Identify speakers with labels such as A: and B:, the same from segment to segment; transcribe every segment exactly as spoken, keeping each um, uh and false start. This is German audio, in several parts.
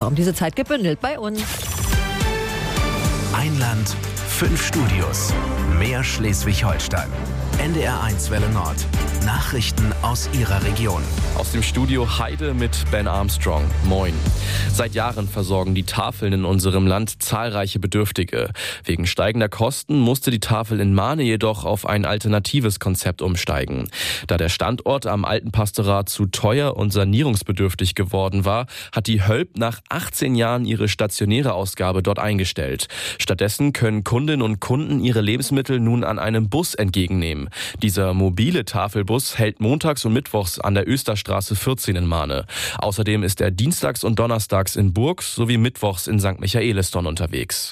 A: Zeitraum. Diese Zeit gebündelt bei uns.
B: Ein Land, fünf Studios, mehr Schleswig-Holstein. N D R eins Welle Nord. Nachrichten aus Ihrer Region.
C: Aus dem Studio Heide mit Ben Armstrong. Moin. Seit Jahren versorgen die Tafeln in unserem Land zahlreiche Bedürftige. Wegen steigender Kosten musste die Tafel in Mahne jedoch auf ein alternatives Konzept umsteigen. Da der Standort am Alten Pastorat zu teuer und sanierungsbedürftig geworden war, hat die Hölp nach achtzehn Jahren ihre stationäre Ausgabe dort eingestellt. Stattdessen können Kundinnen und Kunden ihre Lebensmittel nun an einem Bus entgegennehmen. Dieser mobile Tafelbus hält montags und mittwochs an der Österstraße vierzehn in Mahne. Außerdem ist er dienstags und donnerstags in Burg sowie mittwochs in Sankt Michaelisdonn unterwegs.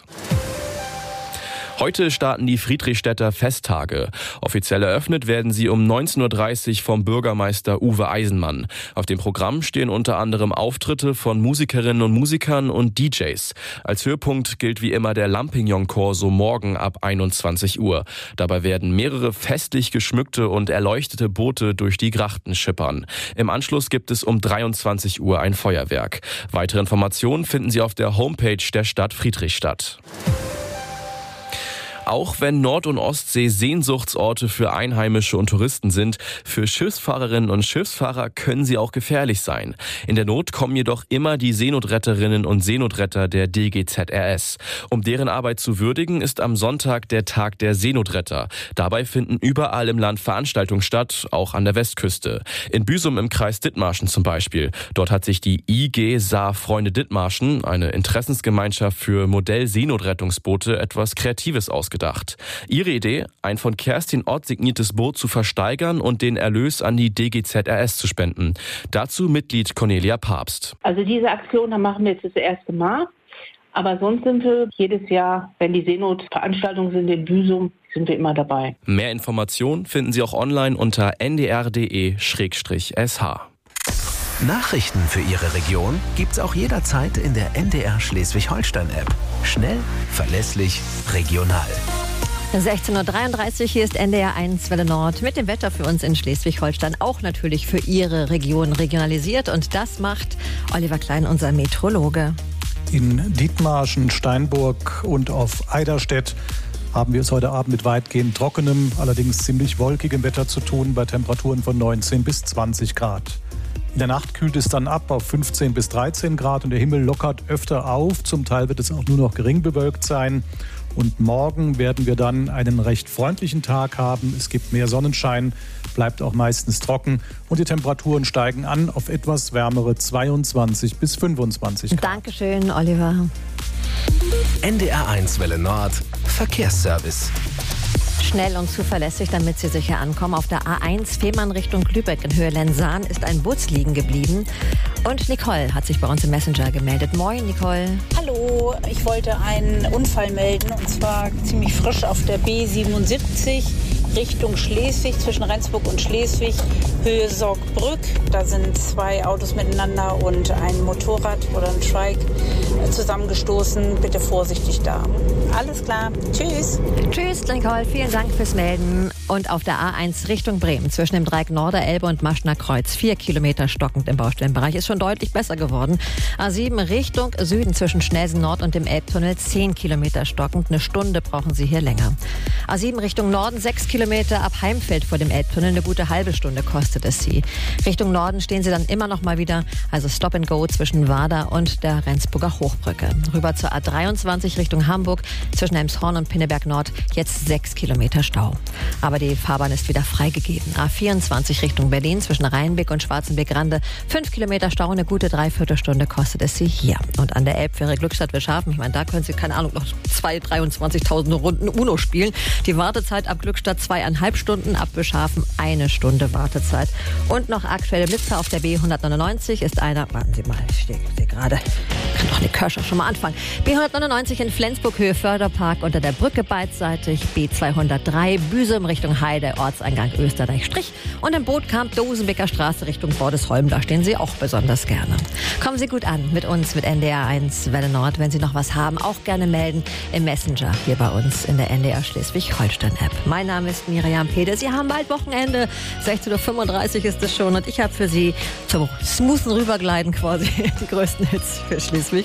C: Heute starten die Friedrichstädter Festtage. Offiziell eröffnet werden sie um neunzehn Uhr dreißig vom Bürgermeister Uwe Eisenmann. Auf dem Programm stehen unter anderem Auftritte von Musikerinnen und Musikern und D Js. Als Höhepunkt gilt wie immer der Lampignon-Corso morgen ab einundzwanzig Uhr. Dabei werden mehrere festlich geschmückte und erleuchtete Boote durch die Grachten schippern. Im Anschluss gibt es um dreiundzwanzig Uhr ein Feuerwerk. Weitere Informationen finden Sie auf der Homepage der Stadt Friedrichstadt. Auch wenn Nord- und Ostsee Sehnsuchtsorte für Einheimische und Touristen sind, für Schiffsfahrerinnen und Schiffsfahrer können sie auch gefährlich sein. In der Not kommen jedoch immer die Seenotretterinnen und Seenotretter der D G Z R S. Um deren Arbeit zu würdigen, ist am Sonntag der Tag der Seenotretter. Dabei finden überall im Land Veranstaltungen statt, auch an der Westküste. In Büsum im Kreis Dithmarschen zum Beispiel. Dort hat sich die I G Saar Freunde Dithmarschen, eine Interessensgemeinschaft für Modell-Seenotrettungsboote, etwas Kreatives ausgedacht. Gedacht. Ihre Idee, ein von Kerstin Ott signiertes Boot zu versteigern und den Erlös an die D G Z R S zu spenden. Dazu Mitglied Cornelia Papst.
D: Also diese Aktion, da machen wir jetzt das erste Mal. Aber sonst sind wir jedes Jahr, wenn die Seenotveranstaltungen sind in Büsum, sind wir immer dabei.
C: Mehr Informationen finden Sie auch online unter n d r punkt d e slash s h.
B: Nachrichten für Ihre Region gibt's auch jederzeit in der N D R Schleswig-Holstein-App. Schnell, verlässlich, regional.
A: sechzehn Uhr dreiunddreißig, hier ist N D R eins Welle Nord mit dem Wetter für uns in Schleswig-Holstein, auch natürlich für Ihre Region regionalisiert. Und das macht Oliver Klein, unser Meteorologe.
E: In Dithmarschen, Steinburg und auf Eiderstedt haben wir es heute Abend mit weitgehend trockenem, allerdings ziemlich wolkigem Wetter zu tun, bei Temperaturen von neunzehn bis zwanzig Grad. In der Nacht kühlt es dann ab auf fünfzehn bis dreizehn Grad und der Himmel lockert öfter auf. Zum Teil wird es auch nur noch gering bewölkt sein. Und morgen werden wir dann einen recht freundlichen Tag haben. Es gibt mehr Sonnenschein, bleibt auch meistens trocken. Und die Temperaturen steigen an auf etwas wärmere zweiundzwanzig bis fünfundzwanzig Grad.
A: Dankeschön, Oliver.
B: N D R eins Welle Nord, Verkehrsservice.
A: Schnell und zuverlässig, damit Sie sicher ankommen. Auf der A eins Fehmarn Richtung Lübeck in Höhe Lensahn ist ein Bus liegen geblieben. Und Nicole hat sich bei uns im Messenger gemeldet. Moin, Nicole.
F: Hallo, ich wollte einen Unfall melden und zwar ziemlich frisch auf der B siebenundsiebzig Richtung Schleswig, zwischen Rendsburg und Schleswig, Höhe Sorgbrück. Da sind zwei Autos miteinander und ein Motorrad oder ein Trike zusammengestoßen. Bitte vorsichtig da. Alles klar. Tschüss.
A: Tschüss, Nicole. Vielen Dank fürs Melden. Und auf der A eins Richtung Bremen, zwischen dem Dreieck Norderelbe und Maschner Kreuz, vier Kilometer stockend im Baustellenbereich, ist schon deutlich besser geworden. A sieben Richtung Süden, zwischen Schnelsen Nord und dem Elbtunnel, zehn Kilometer stockend. Eine Stunde brauchen Sie hier länger. A sieben Richtung Norden, sechs Kilometer ab Heimfeld vor dem Elbtunnel. Eine gute halbe Stunde kostet es Sie. Richtung Norden stehen Sie dann immer noch mal wieder, also Stop and Go zwischen Warda und der Rendsburger Hochbrücke. Rüber zur A dreiundzwanzig Richtung Hamburg, zwischen Elmshorn und Pinneberg Nord, jetzt sechs Kilometer Stau. Aber die Fahrbahn ist wieder freigegeben. A vierundzwanzig Richtung Berlin, zwischen Rheinbeck und Schwarzenbeck-Rande, fünf Kilometer Stau, eine gute Dreiviertelstunde kostet es Sie hier. Und an der Elbfähre Glückstadt-Wilschafen, ich meine, da können Sie, keine Ahnung, noch zwei, dreiundzwanzigtausend Runden Uno spielen. Die Wartezeit ab Glückstadt zweieinhalb Stunden, ab Wilschafen eine Stunde Wartezeit. Und noch aktuelle Blitzer auf der B hundertneunundneunzig ist einer, warten Sie mal, ich stehe hier gerade, kann doch eine Kirsche schon mal anfangen. B hundertneunundneunzig in Flensburg, Höhe Förderpark, unter der Brücke beidseitig, B zweihundertdrei, Büsum Richtung Heide, Ortseingang Österreich-Strich und im Bootkamp Dosenbeker Straße Richtung Bordesholm, da stehen Sie auch besonders gerne. Kommen Sie gut an mit uns, mit N D R eins Welle Nord. Wenn Sie noch was haben, auch gerne melden im Messenger hier bei uns in der N D R Schleswig-Holstein-App. Mein Name ist Miriam Pede. Sie haben bald Wochenende, sechzehn Uhr fünfunddreißig ist es schon und ich habe für Sie zum smoothen Rübergleiten quasi die größten Hits für Schleswig.